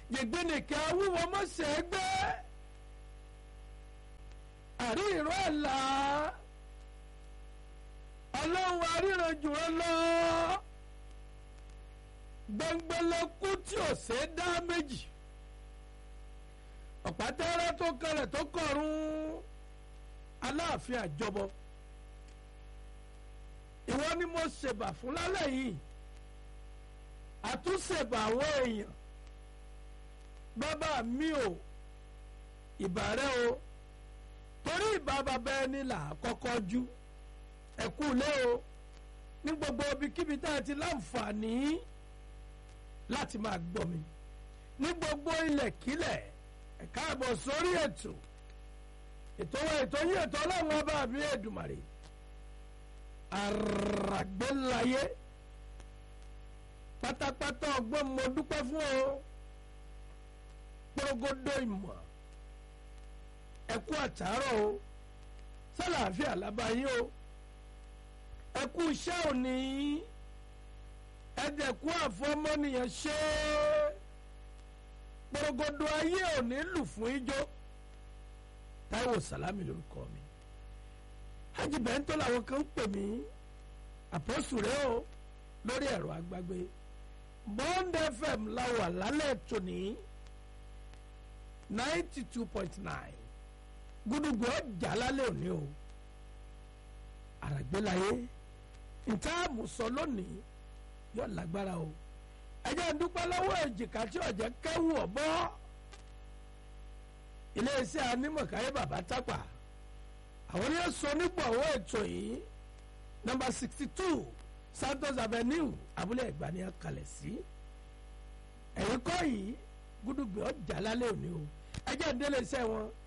jẹgbẹnìkẹ awúwo mọ̀sẹ̀ ẹgbẹ́ àrí ìró ẹ̀là ọlọ́run aríran jù ọ́ lọ gbẹngbẹlẹ́kú tí ò ṣe é dá méjì ọ̀pátẹ́rẹ́ tó kẹlẹ̀ tó kọ̀run aláàfin àjọbọ ìwọ ni mo ṣèbà fún lálẹ́ yìí àtúnṣèbà àwọn èèyàn bàbá mi ò ìbà rẹ o torí ìbà bàbá ẹni là kọ́kọ́ jú ẹ̀kú lé o ní gbogbo ibikíbi tá a ti láǹfààní láti máa gbọ́ mi ní gbogbo ilẹ̀kílẹ̀ ẹ káàbọ̀ sórí ètò yín ètò ọlọ́run ọba mi Èdùmàrè àràgbélayé pátápátá ọgbọ́n mo dúpẹ́ fún o gbọ́gọ́dọ̀ ìmọ̀ ẹ̀kú àtàárọ̀ o sálàáfíà lábáyé o ẹ̀kú iṣẹ́ òní ẹ̀dẹ̀kú àfọmọ́nìyàn ṣe gbọ́gọ́dọ̀ ayé òní lù fún ijó Táíwò Sàlámì lórúkọ mi Hajj Bento làwọn kan ń pè mí àpọ́sù rẹ o lórí ẹ̀rọ agbágbé Bond FM la wà lálẹ́ tòní 92.9 gúdúgbò ọjà lálẹ́ òní o àràgbélayé ntaamu sọ lónìí yóò lágbára o ẹjẹ́ ń dúpẹ́ lọ́wọ́ èjìká tí ọ̀jẹ̀ kẹ́wù ọ̀bọ́ iléeṣẹ́ anímọ̀káyé bàbá tápà àwọn yóò sọ nípò àwọn ètò yìí nọ́mbà 62 Santos Avenue abúlé Ẹ̀gbá ni a kalẹ̀ sí ẹ̀yìn kọ́ yìí gúdúgbò ọjà lálẹ́ òní o ẹjẹ́ ń délé iṣẹ́ wọn